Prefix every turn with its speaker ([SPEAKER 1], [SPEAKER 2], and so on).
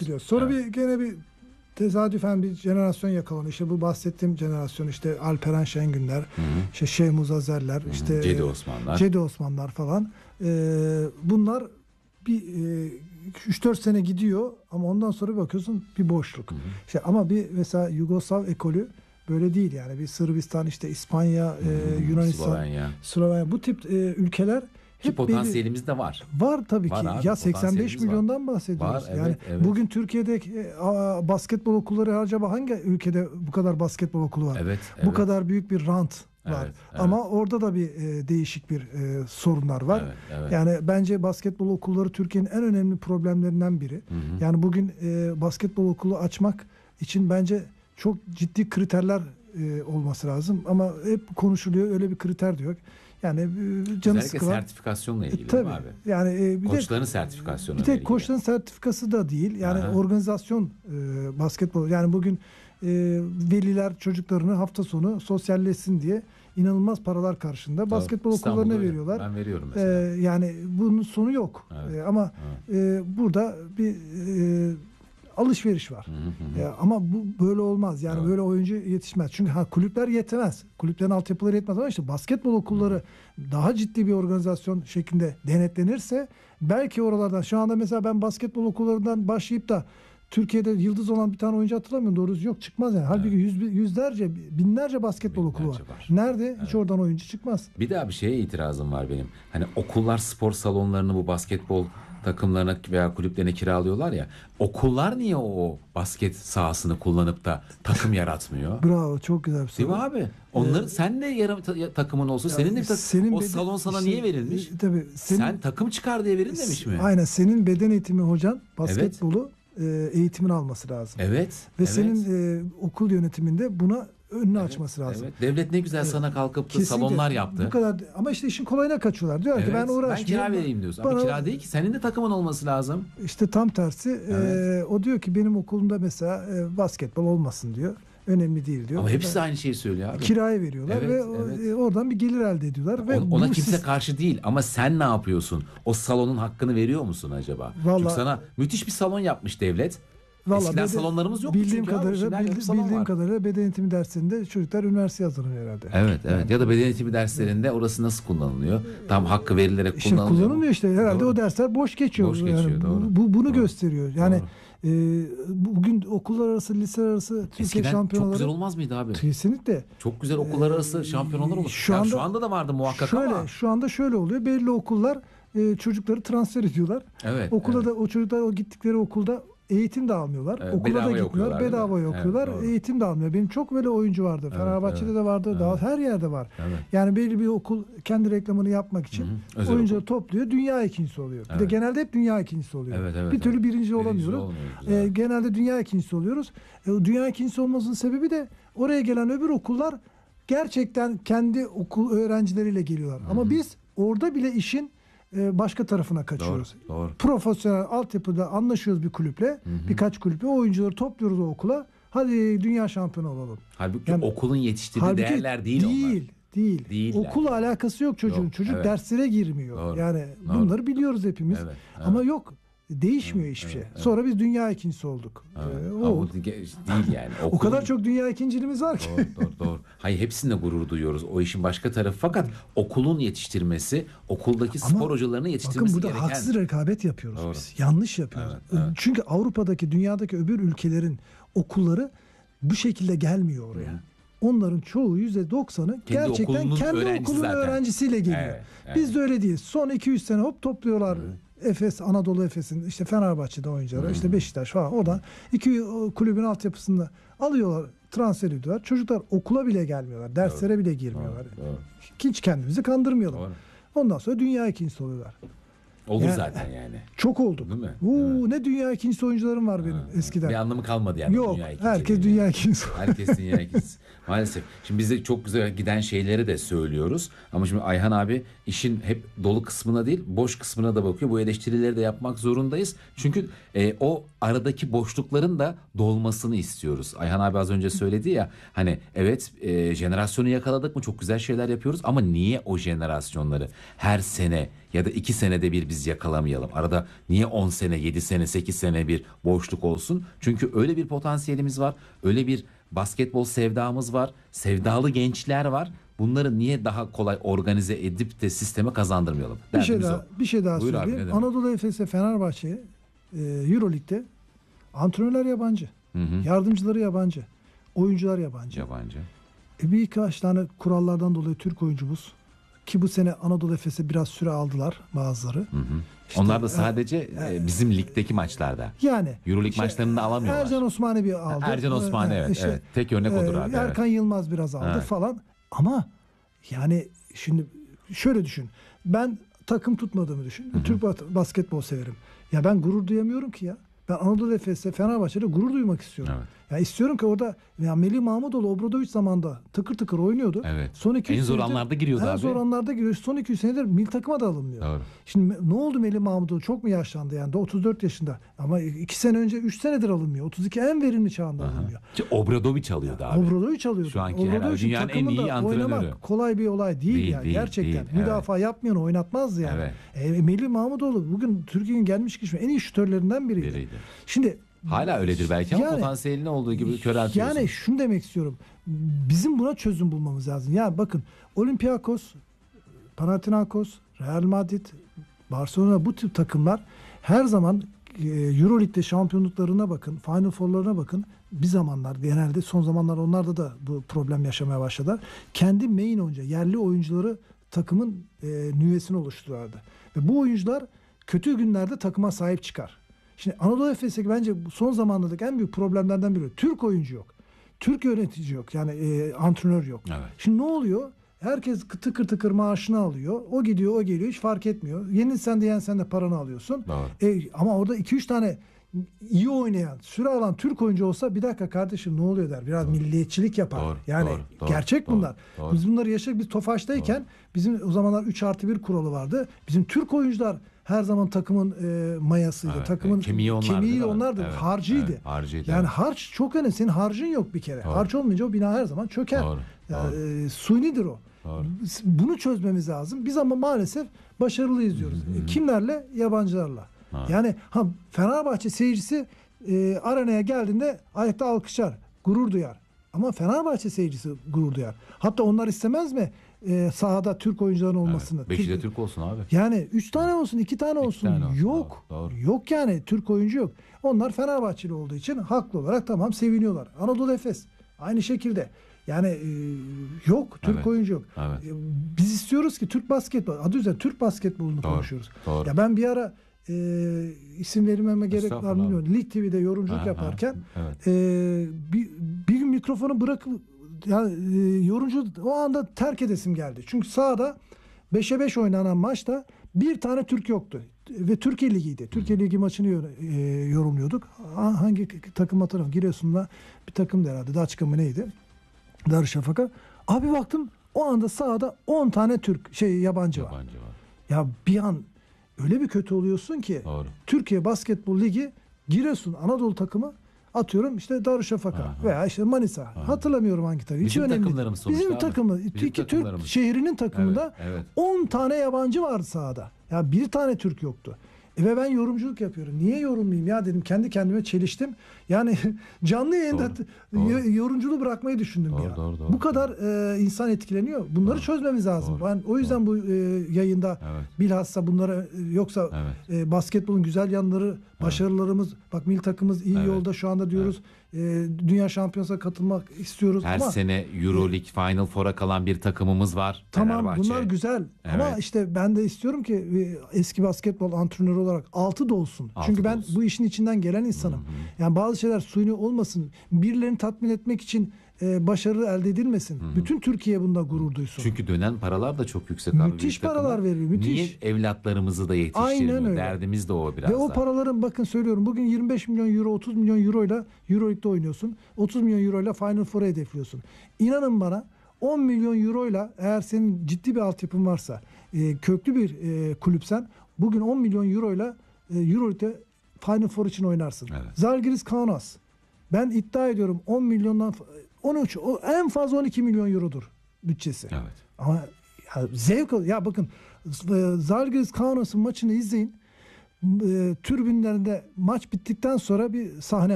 [SPEAKER 1] gidiyoruz. Sonra
[SPEAKER 2] Evet.
[SPEAKER 1] gene bir tesadüfen bir jenerasyon yakalanıyor. İşte bu bahsettiğim jenerasyon, işte Alperen Şengünler, işte Şeyh Muzazerler, işte
[SPEAKER 2] Cedi Osmanlar.
[SPEAKER 1] Cedi Osmanlar falan. Bunlar bir 3-4 sene gidiyor ama ondan sonra bir bakıyorsun bir boşluk. İşte ama bir mesela Yugoslav ekolü böyle değil yani. Bir Sırbistan, işte İspanya, Yunanistan, Slovenya, bu tip ülkeler
[SPEAKER 2] Ki
[SPEAKER 1] hep
[SPEAKER 2] potansiyelimiz de var.
[SPEAKER 1] var tabii
[SPEAKER 2] Var
[SPEAKER 1] ki.
[SPEAKER 2] abi,
[SPEAKER 1] Ya 85
[SPEAKER 2] potansiyelimiz
[SPEAKER 1] milyondan bahsediyoruz.
[SPEAKER 2] Var, evet,
[SPEAKER 1] Yani
[SPEAKER 2] evet.
[SPEAKER 1] bugün Türkiye'de basketbol okulları acaba hangi ülkede bu kadar basketbol okulu var?
[SPEAKER 2] Evet,
[SPEAKER 1] Bu
[SPEAKER 2] evet.
[SPEAKER 1] kadar büyük bir rant var.
[SPEAKER 2] Evet, evet.
[SPEAKER 1] Ama orada da bir değişik bir sorunlar var.
[SPEAKER 2] Evet, evet.
[SPEAKER 1] Yani bence basketbol okulları Türkiye'nin en önemli problemlerinden biri. Yani bugün basketbol okulu açmak için bence çok ciddi kriterler olması lazım. Ama hep konuşuluyor, öyle bir kriter diyor. Yani canı
[SPEAKER 2] Özellikle
[SPEAKER 1] sıkılan.
[SPEAKER 2] sertifikasyonla ilgili
[SPEAKER 1] Tabii.
[SPEAKER 2] değil mi abi?
[SPEAKER 1] Yani
[SPEAKER 2] Koçların sertifikasyonu.
[SPEAKER 1] bir tek koçların sertifikası da değil. Yani
[SPEAKER 2] Aha.
[SPEAKER 1] organizasyon basketbol. Yani bugün veliler çocuklarını hafta sonu sosyalleşsin diye inanılmaz paralar karşında basketbol
[SPEAKER 2] İstanbul'da
[SPEAKER 1] okullarına
[SPEAKER 2] öyle.
[SPEAKER 1] veriyorlar.
[SPEAKER 2] Ben veriyorum mesela.
[SPEAKER 1] Yani bunun sonu yok.
[SPEAKER 2] Evet.
[SPEAKER 1] Ama burada bir alışveriş var. Ama bu böyle olmaz. Yani
[SPEAKER 2] Evet.
[SPEAKER 1] böyle oyuncu yetişmez. Çünkü kulüpler yetmez. Kulüplerin altyapıları yetmez ama işte basketbol okulları daha ciddi bir organizasyon şeklinde denetlenirse belki oralardan, şu anda mesela ben basketbol okullarından başlayıp da Türkiye'de yıldız olan bir tane oyuncu hatırlamıyorum. Doğrusu yok, çıkmaz yani. Halbuki yüzlerce, binlerce basketbol okulu var. Nerede? Hiç oradan oyuncu çıkmaz.
[SPEAKER 2] Bir daha bir şeye itirazım var benim. Hani okullar spor salonlarını bu basketbol takımlarına veya kulüplerine kiralıyorlar ya. Okullar niye o basket sahasını kullanıp da takım yaratmıyor?
[SPEAKER 1] Bravo, çok güzel bir soru.
[SPEAKER 2] Değil mi abi? Onların sen de yarım takımın olsun. Senin de o salon sana niye verilmiş?
[SPEAKER 1] Tabii
[SPEAKER 2] Sen takım çıkar diye verilmemiş mi?
[SPEAKER 1] Aynen, senin beden eğitimi hocan basketbolu eğitimini alması lazım.
[SPEAKER 2] Evet.
[SPEAKER 1] Ve
[SPEAKER 2] evet.
[SPEAKER 1] senin okul yönetiminde buna önünü açması lazım.
[SPEAKER 2] Evet. Devlet ne güzel sana kalkıp da
[SPEAKER 1] Kesinlikle.
[SPEAKER 2] salonlar yaptı.
[SPEAKER 1] Bu kadar, ama işte işin kolayına kaçıyorlar. Diyor ki ben uğraşmayayım.
[SPEAKER 2] Ben kira vereyim diyorsun. Ama kira değil ki. Senin de takımın olması lazım.
[SPEAKER 1] İşte tam tersi. O diyor ki benim okulumda mesela basketbol olmasın diyor. Önemli değil diyor.
[SPEAKER 2] Ama hepsi aynı şeyi söylüyor abi.
[SPEAKER 1] Kiraya veriyorlar ve oradan bir gelir elde ediyorlar. Ve
[SPEAKER 2] Ona kimse karşı değil ama sen ne yapıyorsun? O salonun hakkını veriyor musun acaba?
[SPEAKER 1] Vallahi,
[SPEAKER 2] çünkü sana müthiş bir salon yapmış devlet.
[SPEAKER 1] Vallahi
[SPEAKER 2] eskiden salonlarımız yoktu
[SPEAKER 1] bildiğim
[SPEAKER 2] çünkü
[SPEAKER 1] kadarıyla,
[SPEAKER 2] abi.
[SPEAKER 1] bildiğim kadarıyla beden eğitimi derslerinde çocuklar üniversiteye hazırlanıyor herhalde.
[SPEAKER 2] Evet. Yani. Ya da beden eğitimi derslerinde orası nasıl kullanılıyor? Tam hakkı verilerek
[SPEAKER 1] İşte
[SPEAKER 2] kullanılıyor.
[SPEAKER 1] Kullanılmıyor işte. Herhalde
[SPEAKER 2] Doğru.
[SPEAKER 1] O dersler boş geçiyor.
[SPEAKER 2] Boş geçiyor, doğru.
[SPEAKER 1] Bunu
[SPEAKER 2] Doğru.
[SPEAKER 1] gösteriyor. Yani bugün okullar arası, liseler arası Türkiye
[SPEAKER 2] Eskiden
[SPEAKER 1] şampiyonaları.
[SPEAKER 2] çok güzel olmaz mıydı abi?
[SPEAKER 1] Kesinlikle.
[SPEAKER 2] Çok güzel okullar arası şampiyonalar olur. Şu anda da vardı muhakkak ama.
[SPEAKER 1] Şu anda şöyle oluyor. Belli okullar çocukları transfer ediyorlar.
[SPEAKER 2] Evet.
[SPEAKER 1] Okulda da o çocuklar o gittikleri okulda eğitim de almıyorlar. Okula da gitmiyorlar. Bedava okuyorlar. Eğitim de almıyor. Benim çok böyle oyuncu vardı. Fenerbahçe'de de vardı. Daha her yerde var.
[SPEAKER 2] Evet.
[SPEAKER 1] Yani belli bir okul kendi reklamını yapmak için oyuncuları topluyor. Dünya ikincisi oluyor. Bir de genelde hep dünya ikincisi oluyor. Bir türlü birinci olamıyoruz. Genelde dünya ikincisi oluyoruz. Dünya ikincisi olmasının sebebi de oraya gelen öbür okullar gerçekten kendi okul öğrencileriyle geliyorlar. Ama biz orada bile işin başka tarafına kaçıyoruz.
[SPEAKER 2] Doğru.
[SPEAKER 1] Profesyonel altyapıda anlaşıyoruz bir kulüple, birkaç kulüple, oyuncuları topluyoruz o okula. Hadi dünya şampiyonu olalım.
[SPEAKER 2] Halbuki okulun yetiştirdiği değerler değil onlar.
[SPEAKER 1] Değil. Okulla alakası yok çocuğun. Çocuk derslere girmiyor.
[SPEAKER 2] Doğru.
[SPEAKER 1] Yani bunları biliyoruz hepimiz.
[SPEAKER 2] Evet.
[SPEAKER 1] Ama yok. Değişmiyor hiçbir şey. Sonra biz dünya ikincisi olduk.
[SPEAKER 2] Ama değil yani.
[SPEAKER 1] O kadar çok dünya ikinciliğimiz var ki.
[SPEAKER 2] Doğru. Hayır, hepsinde gurur duyuyoruz. O işin başka tarafı. Fakat okulun yetiştirmesi, okuldaki spor hocalarını yetiştirmesi
[SPEAKER 1] bakın, burada
[SPEAKER 2] gereken.
[SPEAKER 1] haksız rekabet yapıyoruz biz. Yanlış yapıyoruz.
[SPEAKER 2] Evet.
[SPEAKER 1] Çünkü Avrupa'daki, dünyadaki öbür ülkelerin okulları bu şekilde gelmiyor oraya. Onların çoğu %90'ı gerçekten kendi okulun öğrencisiyle geliyor.
[SPEAKER 2] Evet.
[SPEAKER 1] Biz de öyle değiliz. Son 200 sene topluyorlar. Efes, Anadolu Efes'in, işte Fenerbahçe'de oyuncuları, işte Beşiktaş falan, oradan iki kulübün altyapısını alıyorlar, transfer ediyorlar. Çocuklar okula bile gelmiyorlar, derslere bile girmiyorlar. Hiç kendimizi kandırmayalım. Ondan sonra dünya ikincisi oluyorlar.
[SPEAKER 2] Olur zaten yani.
[SPEAKER 1] Çok oldu.
[SPEAKER 2] Değil mi?
[SPEAKER 1] Ne dünya ikincisi oyuncularım var benim eskiden.
[SPEAKER 2] Bir anlamı kalmadı yani.
[SPEAKER 1] Yok.
[SPEAKER 2] Dünya ikincisi
[SPEAKER 1] Herkes dünya ikincisi.
[SPEAKER 2] Herkes dünya ikincisi. Maalesef. Şimdi biz de çok güzel giden şeyleri de söylüyoruz. Ama şimdi Ayhan abi işin hep dolu kısmına değil, boş kısmına da bakıyor. Bu eleştirileri de yapmak zorundayız. Çünkü o aradaki boşlukların da dolmasını istiyoruz. Ayhan abi az önce söyledi ya, hani evet, jenerasyonu yakaladık mı çok güzel şeyler yapıyoruz. Ama niye o jenerasyonları her sene ya da 2 senede bir biz yakalamayalım? Arada niye 10 sene, 7 sene, 8 sene bir boşluk olsun? Çünkü öyle bir potansiyelimiz var. Öyle bir basketbol sevdamız var. Sevdalı gençler var. Bunları niye daha kolay organize edip de sisteme kazandırmayalım?
[SPEAKER 1] Bir şey daha
[SPEAKER 2] Buyur abi,
[SPEAKER 1] söyleyeyim. Anadolu Efes'e, Fenerbahçe'ye Euroleague'de antrenörler yabancı. Yardımcıları yabancı. Oyuncular yabancı. Birkaç tane kurallardan dolayı Türk oyuncumuz, ki bu sene Anadolu Efes'e biraz süre aldılar bazıları.
[SPEAKER 2] İşte, onlar da sadece bizim ligdeki maçlarda.
[SPEAKER 1] Yani
[SPEAKER 2] Euroleague maçlarında alamıyorlar.
[SPEAKER 1] Ercan Osmani bir aldı.
[SPEAKER 2] Ercan Osmani evet. Tek örnek odur abi.
[SPEAKER 1] Erkan Yılmaz biraz aldı falan. Ama yani şimdi şöyle düşün. Ben takım tutmadığımı düşün. Türk basketbol severim. Ya ben gurur duyamıyorum ki ya. Ben Anadolu Efes'te, Fenerbahçe'de gurur duymak istiyorum. Evet. Ya istiyorum ki orada ya Melih Mahmutoğlu Obradovic zamanında tıkır tıkır oynuyordu.
[SPEAKER 2] Evet.
[SPEAKER 1] Son
[SPEAKER 2] en zor anlarda giriyordu abi.
[SPEAKER 1] En zor anlarda giriyor. Son 200 senedir milli takıma da alınmıyor.
[SPEAKER 2] Doğru.
[SPEAKER 1] Şimdi ne oldu Melih Mahmutoğlu? Çok mu yaşlandı yani? De 34 yaşında. Ama 2 sene önce 3 senedir alınmıyor. 32 en verimli çağında alınmıyor.
[SPEAKER 2] Obradovic alıyordu abi.
[SPEAKER 1] Obradovic alıyordu.
[SPEAKER 2] Şu anki dünyanın en iyi antrenörü. Oynamak
[SPEAKER 1] kolay bir olay değil yani. Gerçekten.
[SPEAKER 2] Değil.
[SPEAKER 1] Müdafaa yapmayanı oynatmazdı yani.
[SPEAKER 2] Evet.
[SPEAKER 1] Melih Mahmutoğlu bugün Türkiye'nin gelmiş geçmiş en iyi şutörlerinden biriydi. Şimdi
[SPEAKER 2] hala öyledir belki ama potansiyelinin olduğu gibi köreltiyorsun.
[SPEAKER 1] Yani şunu demek istiyorum. Bizim buna çözüm bulmamız lazım. Yani bakın Olympiakos, Panathinaikos, Real Madrid, Barcelona, bu tip takımlar her zaman Euroleague'de şampiyonluklarına bakın, Final Four'larına bakın. Bir zamanlar genelde son zamanlar onlarda da bu problem yaşamaya başladılar. Kendi main oyuncu, yerli oyuncuları takımın nüvesini oluşturuyorlardı. Ve bu oyuncular kötü günlerde takıma sahip çıkar. Şimdi Anadolu Efes'teki bence son zamanlardaki en büyük problemlerden biri. Türk oyuncu yok. Türk yönetici yok. Yani antrenör yok.
[SPEAKER 2] Evet.
[SPEAKER 1] Şimdi ne oluyor? Herkes tıkır tıkır maaşını alıyor. O gidiyor, o geliyor. Hiç fark etmiyor. Yenilsen de yensen de paranı alıyorsun. Ama orada 2-3 tane iyi oynayan, süre alan Türk oyuncu olsa bir dakika kardeşim ne oluyor der. Biraz milliyetçilik yapar. Yani gerçek bunlar. Biz bunları yaşadık. Biz Tofaş'tayken bizim o zamanlar 3+1 kuralı vardı. Bizim Türk oyuncular her zaman takımın mayasıydı. Evet, takımın kemiği onlardı. Evet, harcıydı. Evet,
[SPEAKER 2] harcıydı.
[SPEAKER 1] Yani harç çok önemli. Senin harcın yok bir kere. Doğru. Harç olmayınca o bina her zaman çöker. Doğru. Sunidir o. Doğru. Bunu çözmemiz lazım. Biz ama maalesef başarılıyız diyoruz. Kimlerle? Yabancılarla. Evet. Yani Fenerbahçe seyircisi arenaya geldiğinde ayakta alkışlar, gurur duyar. Ama Fenerbahçe seyircisi gurur duyar. Hatta onlar istemez mi sahada Türk oyuncuların olmasını?
[SPEAKER 2] Evet, 5'i de Türk olsun abi.
[SPEAKER 1] Yani 3 tane olsun, 2 tane olsun. Yok. Doğru. Yok yani Türk oyuncu yok. Onlar Fenerbahçeli olduğu için haklı olarak tamam seviniyorlar. Anadolu Efes aynı şekilde. Yani yok Türk oyuncu yok.
[SPEAKER 2] Evet.
[SPEAKER 1] Biz istiyoruz ki Türk basketbol, adı üzerinde Türk basketbolunu konuşuyoruz.
[SPEAKER 2] Doğru.
[SPEAKER 1] Ya ben bir ara isim vermeme gerek var mı bilmiyorum. Lig TV'de yorumculuk yaparken bir mikrofonu bırakıp yorumcu o anda terk edesim geldi. Çünkü sahada 5'e 5 oynanan maçta bir tane Türk yoktu. Ve Türkiye Ligi'ydi. Türkiye Ligi maçını yorumluyorduk. Hangi takım hatırlamıyorum. Giresun'da bir takımdı herhalde. Daçka mı neydi? Darüşşafaka. Abi baktım o anda sahada 10 tane yabancı var. Ya bir an öyle bir kötü oluyorsun ki Türkiye Basketbol Ligi Giresun Anadolu takımı atıyorum işte Darüşşafaka veya işte Manisa. Hatırlamıyorum hangi takım.
[SPEAKER 2] Bizim takımlarımız sonuçta.
[SPEAKER 1] Bizim takımı. İki Türk şehrinin takımında 10 tane yabancı vardı sahada. Ya bir tane Türk yoktu. Ve ben yorumculuk yapıyorum. Niye yorumlayayım ya dedim. Kendi kendime çeliştim. Yani canlı yayında yorumculuğu bırakmayı düşündüm ya. Doğru. Bu kadar insan etkileniyor. Bunları çözmemiz lazım. Ben o yüzden bu yayında bilhassa bunlara yoksa basketbolun güzel yanları, başarılarımız, bak milli takımımız iyi yolda şu anda diyoruz. Dünya Şampiyonası'na katılmak istiyoruz.
[SPEAKER 2] Her sene Euroleague Final Four'a kalan bir takımımız var.
[SPEAKER 1] Tamam bunlar güzel. Ama işte ben de istiyorum ki eski basketbol antrenörü olarak altı da olsun. Çünkü ben bu işin içinden gelen insanım. Yani bazı şeyler suni olmasın. Birilerini tatmin etmek için başarı elde edilmesin. Bütün Türkiye bunda gurur duysun.
[SPEAKER 2] Çünkü dönen paralar da çok yüksek abi.
[SPEAKER 1] Müthiş paralar veriliyor. Müthiş.
[SPEAKER 2] Niye evlatlarımızı da yetiştirmiyor?
[SPEAKER 1] Aynen öyle.
[SPEAKER 2] Derdimiz de o biraz
[SPEAKER 1] Ve o
[SPEAKER 2] da.
[SPEAKER 1] paraların bakın söylüyorum bugün 25 milyon euro 30 milyon euroyla Euroleague'de oynuyorsun. 30 milyon euroyla Final Four'a hedefliyorsun. İnanın bana 10 milyon euroyla eğer senin ciddi bir altyapın varsa köklü bir kulüpsen bugün 10 milyon euroyla Euroleague'de Final Four için oynarsın.
[SPEAKER 2] Evet.
[SPEAKER 1] Zalgiris Kaunas. Ben iddia ediyorum 10 milyondan 13 en fazla 12 milyon eurodur bütçesi.
[SPEAKER 2] Evet.
[SPEAKER 1] Ama ya zevk al. Ya bakın Zalgiris Kaunas'ın maçını izleyin. Tribünlerinde maç bittikten sonra bir sahne